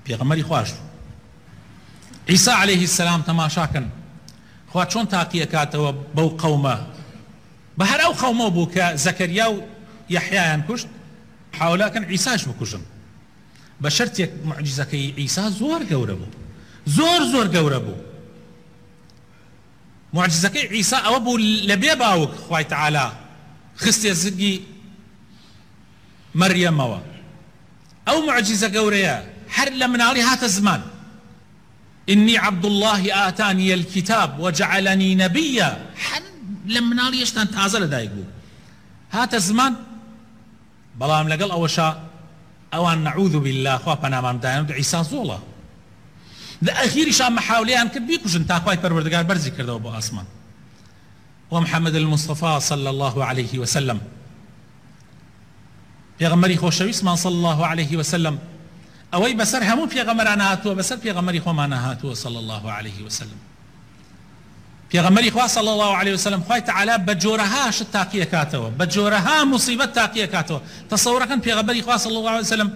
پێغەمبەری خوش عیسا عەلەیهی السەلام تەماشاکەن خوا چۆن تاقیەکاتەوە بەو قەومە بە هەر ئەو قەومە بوو کە زەکەریا و یەحیایان کوشت حاولاکەن عیساش بکوژن بە شەرتێک موعجیزەکەی عیسا زۆر گەورە بوو زۆر گەورە بوو معجزەکەی عیسا ئەوە بوو لە بێ باوک خوای تەعالا خستێ زگی مەریەمەوە ئەو معجزە گەورەیە هەر لە مناڵی هاتە زمان إني عبد الله آتاني الكتاب وجعلني نبيا هەر لە مناڵی هێشتا تازە لەدایک بوو هاتە زمان بەڵام لەگەڵ ئەوەشا ئەوان نەعوذ بالله خوا پەنامان بدایەن عیسا زۆڵە لە ئەخیریشان محاولەیان کرد بیکوژن تا خوای پەروەردگار بەرزی کردەوە بۆ ئاسمان ومحەممەد المصطفى صلى الله عليه وسلم پێغەمبەری خۆشەویستمان صلى الله عليه وسلم ئەوەی بەسەر هەموو پێغەمبەران هاتووە بەسەر پێغەمبەری خۆمان هاتووە صلى الله عليه وسلم پێغەمبەری خوا صلى الله عليه وسلم خوای تەعالا بە جۆرەها شت تاقیەکاتەوە بە جۆرەها موسیبەت تاقیەکاتەوە تەسەوڕەکەن پێغەمبەری خوا صلى الله عليه وسلم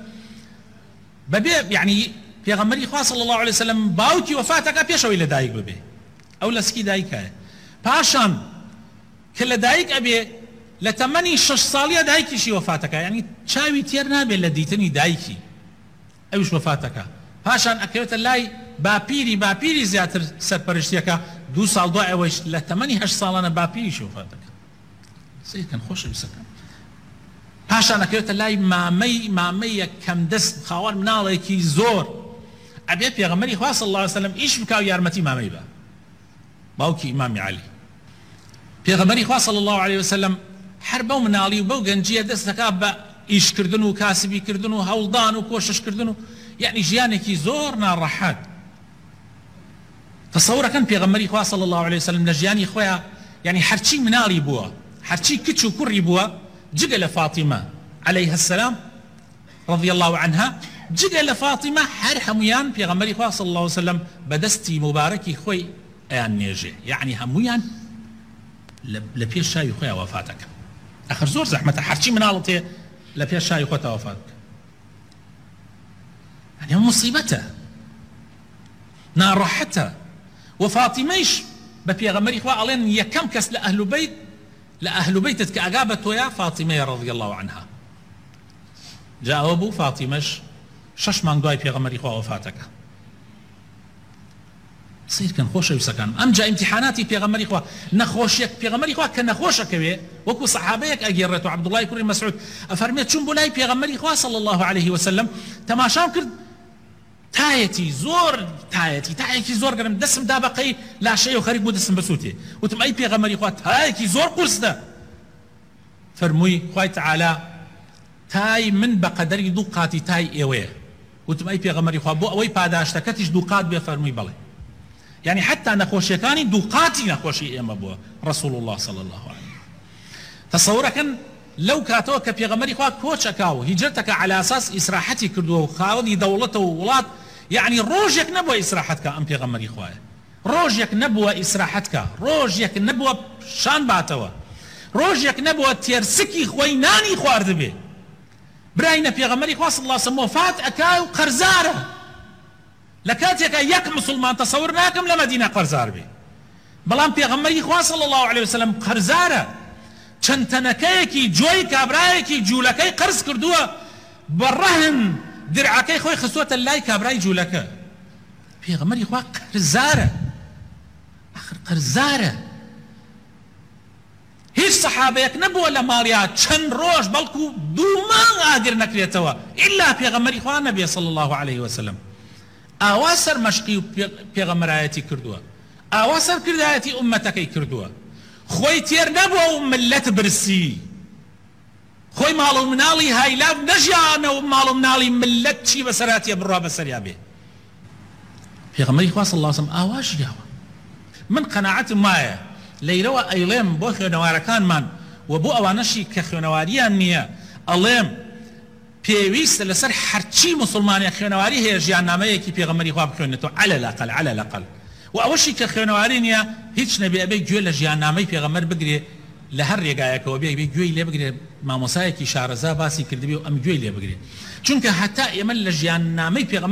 بەبێ یعنی پێغەمبەری خوا صلى الله عليه وسلم باوکی وفاتەکە پێشەوەی لەدایک ببێ ئەو لەسکی دایکایە پاشان کە لەدایک ئەبێ لە تەمەنی 6 ساڵیە دایکیشی وفاتەکە یعنی چاوی تێر نابێت لە دیتنی دایکی ئەوش وفاتەکە پاشان ئەکەوێتە لای باپیری زیاتر سەرپەرشتیەکە 2 ساڵ دوای ئەوەش لە تەمەنی 8 ساڵانە باپیریشی وفاتەکە سیرکەن خۆشەویستەکەم پاشان ئەکەوێتە لای مامەی یەکەم دەست خاوەن مناڵێکی زۆر ئەبێ پێغەمبەری خوا صلی الله علیه وسلم ئیش بکا و یارمەتی مامەی بە باوکی ئیمامی عەلی پێغەمبەری خوا صلی الله علیه وسلم هەر بەو مناڵی و بەو گەنجیە دەست دەکات بە ئیشکردن و کاسبیکردن و هەوڵدان و کۆششکردن و یعنی ژیانێکی زۆر ناڕەحەت تەسەوڕەکەن پێغەمبەری خوا صلی الله علیه وسلم لە ژیانی خۆیان یعنی هەرچی مناڵی بووە هەرچی کچ و کوڕی بووە جگە لە فاتیمە عەلەیها السەلام رضی الله عنها جگە لە فاتیمە هەر هەمویان پێغەمبەری خوا صلی الله علیه وسلم بەدەستی مبارەکی خۆی ئەیان نێژێ یعنی هەمویان لە پێش شاوی خۆیان وفاتەکە ئەخر زۆر زەحمەتە هەرچی مناڵت هەیە لە پێش شاوی خۆت وفات بکە یعنی مصیبەتە ناڕەحەتە و فاتیمەیش بە پێغەمبەری خوا ئەڵێن یەکەم کەس لە ئەهل بەیتت کە ئەگا بە تۆیە فاتیمەیە رضی الله عنها جا ئەوە بوو فاتیمەش 6 مانگ دوای پێغەمبەری خوا وفاتەکە سیرکەن خۆشەویستەکانم ئەم جا ئیمتیحاناتی پێغەمبەری خوا نەخۆشیەک پێغەمبەری خوا کە نەخۆشەکەوێ وەکو سەحابەیەک ئەگێڕێت و عەبدوڵڵای کوڕی مەسعود ئەفەرمێت چوون بۆ لای پێغەمبەری خوا صلی الله عليه وسلم تەماشام کرد تایەتی زۆر گەرم دەستم دا بەقەی لاشەیە و خەریک بوو دەستم بەسووتێ وتم ئەی پێغەمبەری خوا تایەکی زۆر قورسدە فەرمووی خوای تەعالا تای من بە قەدەری 2 قاتی تای ئێوەیە وتم ئەی پێغەمبەری خوا بۆ ئەوەی پاداشتەکەتیش 2 قات بێ فەرمووی بەڵێ يعني حتى نخوشيكاني دوقاتي نخوشي إما بوا رسول الله صلى الله عليه تصورا كان لو كاتو كبيغمري خوا كوتش كاو هجرتك على أساس إسراحتي كردو خاوني دولته وولات يعني روجك نبوة إسراحتك أم بيغمري خوايا روجك نبوة إسراحتك روجك نبوة شان باتوا روجك نبوة تيرسكي خويناني خوارد به براينا بيغمري خوا صلى الله عليه وسلم وفات أكاو قرزاره لكاتيك يك مسلمان تصورناكم لمدينة قرزار بي بلان پێغەمبەری خوا صلى الله عليه وسلم قرزارە چەند تەنەکەیەکی جۆی کابرایەکی جوولەکەی قرز کردووە بەڕەهن درعەکەی خۆی خستووەتە لای کابرای جوولەکە پێغەمبەری خوا قرزارە ئاخر قرزارە هیچ سەحابەیەک نەبووە لە ماڵیا چەند ڕۆژ بەڵکو 2 مانگ ئاگر نەکرێتەوە ئیلا پێغەمبەری خوا نەبێ صلى الله عليه وسلم ئاوا سەر مەشقی و پێغەمبەرایەتی کردووە ئاوا سەر کردایەتی ئومەتەکەی کردووە خۆی تێر نەبووە و ملەت برسی خۆی ماڵ و مناڵی هایلاو نەژیانە و ماڵ و مناڵی ملەت چی بەسەراتیە بڕوا بەسەریا بێ پێغەمبەری خوا صلی الله علیه وسلم ئاوا ژیاوە من قەناعەتم وایە لەیرەوە ئەیڵێم بۆ خوێنەوارەکانمان و بۆ ئەوانەشی کە خوێنەواریان نییە ئەڵێم پێویستە لەسەر هەرچی موسڵمانێک خوێنەواری هەیە ژیاننامەیەکی پێغەمبەری خوا بخوێنێتەوە على الأقل و ئەوەشی کە خوێنەواری نییە هیچ نەبێ ئەبێ گوێ لە ژیاننامەی پێغەمبەر بگرێ لە هەر ڕێگایەکەوە بێ گوێی لێ بگرێ مامۆسایەکی شارەزا باسی کردبێ و ئەم گوێی لێ بگرێ چونکە هەتا ئێمە لە ژیاننامەی پێغەمبەر